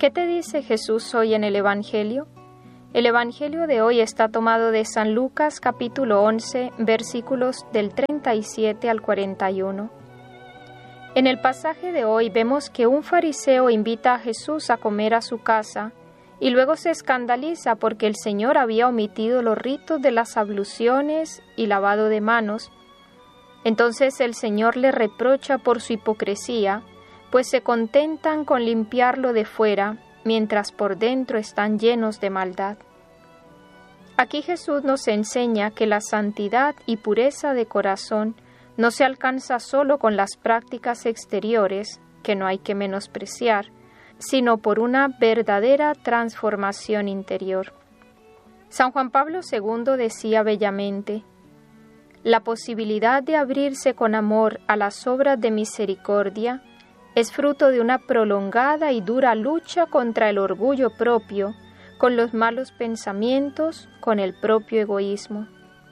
¿Qué te dice Jesús hoy en el Evangelio? El Evangelio de hoy está tomado de San Lucas capítulo 11, versículos del 37 al 41. En el pasaje de hoy vemos que un fariseo invita a Jesús a comer a su casa y luego se escandaliza porque el Señor había omitido los ritos de las abluciones y lavado de manos. Entonces el Señor le reprocha por su hipocresía, pues se contentan con limpiarlo de fuera, mientras por dentro están llenos de maldad. Aquí Jesús nos enseña que la santidad y pureza de corazón no se alcanza solo con las prácticas exteriores, que no hay que menospreciar, sino por una verdadera transformación interior. San Juan Pablo II decía bellamente: la posibilidad de abrirse con amor a las obras de misericordia es fruto de una prolongada y dura lucha contra el orgullo propio, con los malos pensamientos, con el propio egoísmo.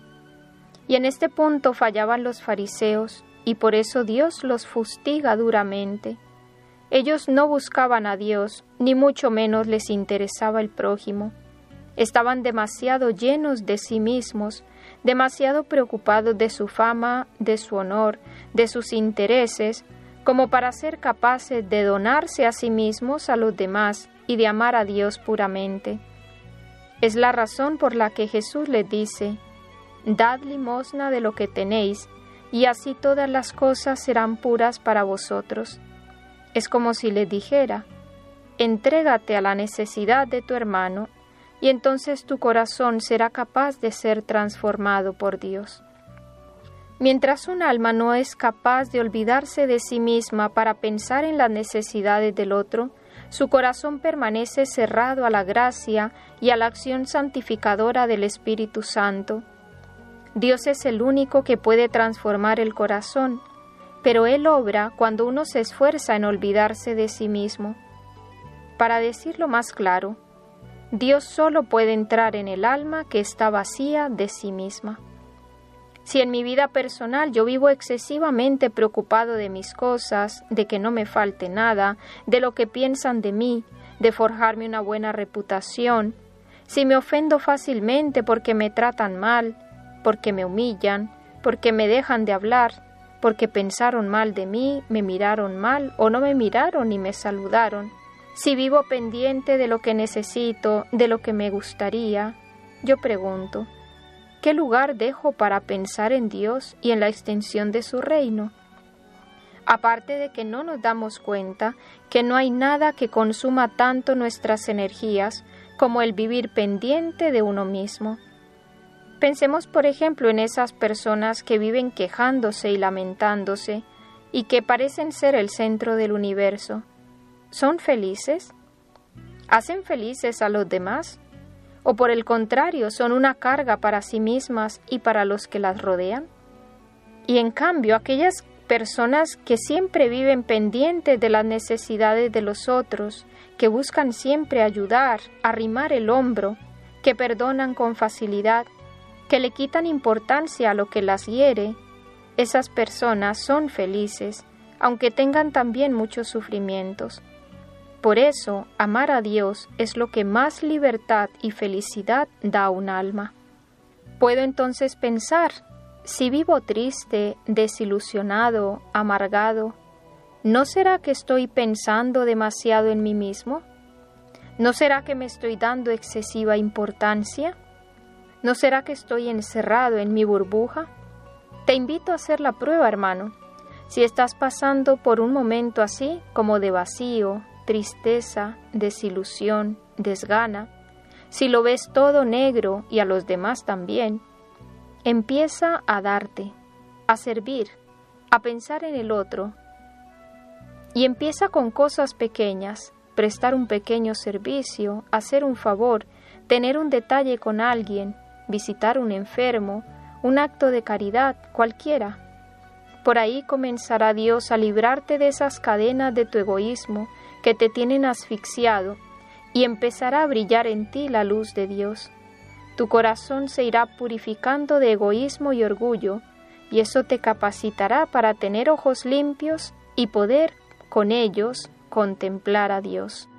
Y en este punto fallaban los fariseos, y por eso Dios los fustiga duramente. Ellos no buscaban a Dios, ni mucho menos les interesaba el prójimo. Estaban demasiado llenos de sí mismos, demasiado preocupados de su fama, de su honor, de sus intereses, como para ser capaces de donarse a sí mismos a los demás y de amar a Dios puramente. Es la razón por la que Jesús les dice: dad limosna de lo que tenéis, y así todas las cosas serán puras para vosotros. Es como si les dijera: entrégate a la necesidad de tu hermano, y entonces tu corazón será capaz de ser transformado por Dios. Mientras un alma no es capaz de olvidarse de sí misma para pensar en las necesidades del otro, su corazón permanece cerrado a la gracia y a la acción santificadora del Espíritu Santo. Dios es el único que puede transformar el corazón, pero Él obra cuando uno se esfuerza en olvidarse de sí mismo. Para decirlo más claro, Dios solo puede entrar en el alma que está vacía de sí misma. Si en mi vida personal yo vivo excesivamente preocupado de mis cosas, de que no me falte nada, de lo que piensan de mí, de forjarme una buena reputación, si me ofendo fácilmente porque me tratan mal, porque me humillan, porque me dejan de hablar, porque pensaron mal de mí, me miraron mal o no me miraron ni me saludaron, si vivo pendiente de lo que necesito, de lo que me gustaría, yo pregunto: ¿qué lugar dejo para pensar en Dios y en la extensión de su reino? Aparte de que no nos damos cuenta que no hay nada que consuma tanto nuestras energías como el vivir pendiente de uno mismo. Pensemos, por ejemplo, en esas personas que viven quejándose y lamentándose y que parecen ser el centro del universo. ¿Son felices? ¿Hacen felices a los demás? ¿O por el contrario, son una carga para sí mismas y para los que las rodean? Y en cambio, aquellas personas que siempre viven pendientes de las necesidades de los otros, que buscan siempre ayudar, arrimar el hombro, que perdonan con facilidad, que le quitan importancia a lo que las hiere, esas personas son felices, aunque tengan también muchos sufrimientos. Por eso, amar a Dios es lo que más libertad y felicidad da a un alma. Puedo entonces pensar: si vivo triste, desilusionado, amargado, ¿no será que estoy pensando demasiado en mí mismo? ¿No será que me estoy dando excesiva importancia? ¿No será que estoy encerrado en mi burbuja? Te invito a hacer la prueba, hermano. Si estás pasando por un momento así, como de vacío, tristeza, desilusión, desgana, si lo ves todo negro y a los demás también, empieza a darte, a servir, a pensar en el otro, y empieza con cosas pequeñas: prestar un pequeño servicio, hacer un favor, tener un detalle con alguien, visitar un enfermo, un acto de caridad, cualquiera. Por ahí comenzará Dios a librarte de esas cadenas de tu egoísmo que te tienen asfixiado, y empezará a brillar en ti la luz de Dios. Tu corazón se irá purificando de egoísmo y orgullo, y eso te capacitará para tener ojos limpios y poder, con ellos, contemplar a Dios.